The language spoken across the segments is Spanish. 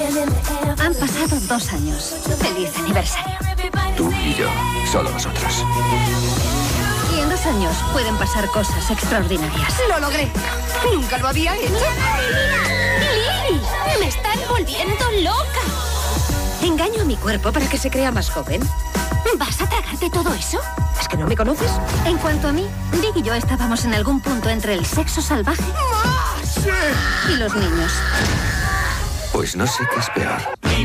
Han pasado 2 años. ¡Feliz aniversario! Tú y yo, solo nosotros. Y en 2 años pueden pasar cosas extraordinarias. ¡Lo logré! ¡Nunca lo había hecho! ¡Lily! ¡Me están volviendo loca! ¿Engaño a mi cuerpo para que se crea más joven? ¿Vas a tragarte todo eso? ¿Es que no me conoces? En cuanto a mí, Dick y yo estábamos en algún punto entre el sexo salvaje y los niños. Pues no sé qué es peor.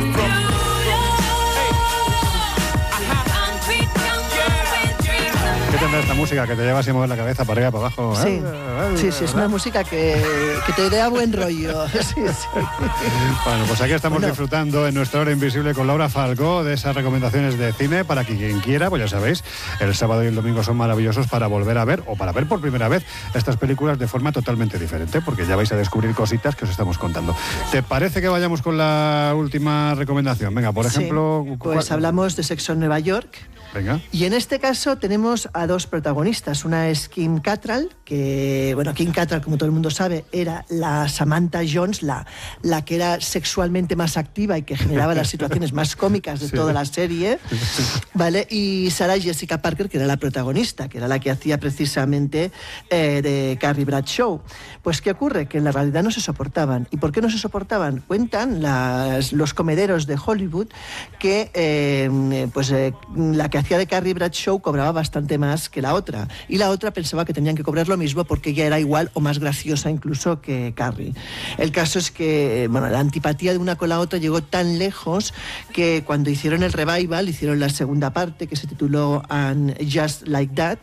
¿Qué tendrá esta música que te lleva así a mover la cabeza para arriba, para abajo? Sí, sí, es una música que te da buen rollo. Sí, sí. Bueno, pues aquí estamos disfrutando en nuestra hora invisible con Laura Falcó de esas recomendaciones de cine para que quien quiera, pues ya sabéis, el sábado y el domingo son maravillosos para volver a ver o para ver por primera vez estas películas de forma totalmente diferente, porque ya vais a descubrir cositas que os estamos contando. ¿Te parece que vayamos con la última recomendación? Venga, por ejemplo... Sí, pues hablamos de Sexo en Nueva York. Venga. Y en este caso tenemos a 2 protagonistas. Una es Kim Cattrall, que, bueno, Kim Cattrall, como todo el mundo sabe, era la Samantha Jones, la que era sexualmente más activa y que generaba las situaciones más cómicas de toda la serie, ¿vale? Y Sarah Jessica Parker, que era la protagonista, que era la que hacía precisamente de Carrie Bradshaw. Pues, ¿qué ocurre? Que en la realidad no se soportaban. ¿Y por qué no se soportaban? Cuentan los comederos de Hollywood que la que hacía de Carrie Bradshaw cobraba bastante más que la otra, y la otra pensaba que tenían que cobrar lo mismo porque ella era igual o más graciosa incluso que Carrie. El caso es que, bueno, la antipatía de una con la otra llegó tan lejos que cuando hicieron el revival, hicieron la segunda parte que se tituló And Just Like That,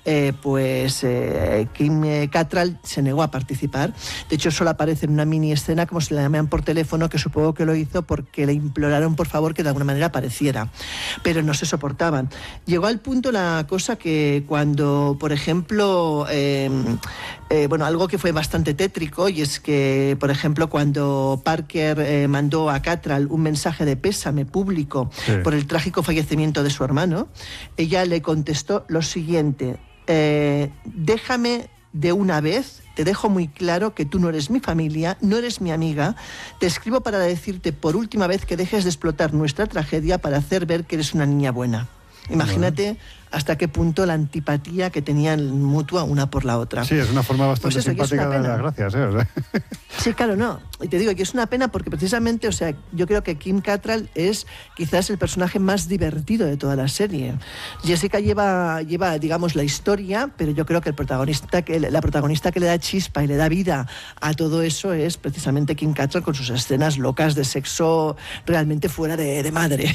Kim Cattrall se negó a participar. De hecho, solo aparece en una mini escena, como se la llaman por teléfono, que supongo que lo hizo porque le imploraron por favor que de alguna manera apareciera, pero no se soportaban. Llegó al punto la cosa que cuando, por ejemplo, algo que fue bastante tétrico, y es que, por ejemplo, cuando Parker mandó a Cattrall un mensaje de pésame público por el trágico fallecimiento de su hermano, ella le contestó lo siguiente: déjame de una vez, te dejo muy claro que tú no eres mi familia, no eres mi amiga, te escribo para decirte por última vez que dejes de explotar nuestra tragedia para hacer ver que eres una niña buena. Imagínate hasta qué punto la antipatía que tenían mutua una por la otra. Sí, es una forma bastante simpática de dar las gracias. Sí, claro, no. Y te digo que es una pena porque precisamente, o sea, yo creo que Kim Cattrall es quizás el personaje más divertido de toda la serie. Jessica lleva digamos, la historia, pero yo creo que la protagonista que le da chispa y le da vida a todo eso es precisamente Kim Cattrall, con sus escenas locas de sexo realmente fuera de madre.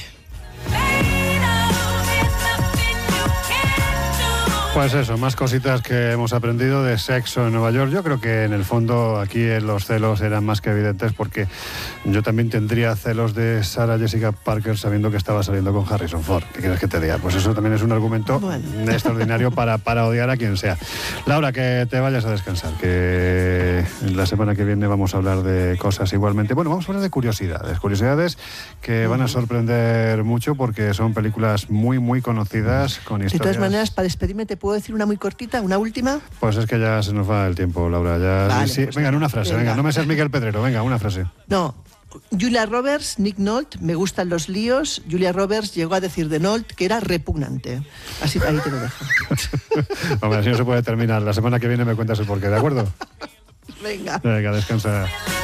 Pues eso, más cositas que hemos aprendido de Sexo en Nueva York. Yo creo que en el fondo aquí los celos eran más que evidentes, porque yo también tendría celos de Sarah Jessica Parker sabiendo que estaba saliendo con Harrison Ford. ¿Qué quieres que te diga? Pues eso también es un argumento extraordinario para odiar a quien sea. Laura, que te vayas a descansar, que la semana que viene vamos a hablar de cosas igualmente. Bueno, vamos a hablar de curiosidades que van a sorprender mucho porque son películas muy, muy conocidas con historias. De todas maneras, para despedirme, ¿te puedo decir una muy cortita, una última? Pues es que ya se nos va el tiempo, Laura. Vale, sí, pues venga, en una frase, venga, no me seas Miguel Pedrero, venga, una frase. No, Julia Roberts, Nick Nolte, me gustan los líos. Julia Roberts llegó a decir de Nolte que era repugnante. Así ahí te lo dejo. Hombre, así no se puede terminar. La semana que viene me cuentas el porqué, ¿de acuerdo? Venga. Venga, descansa.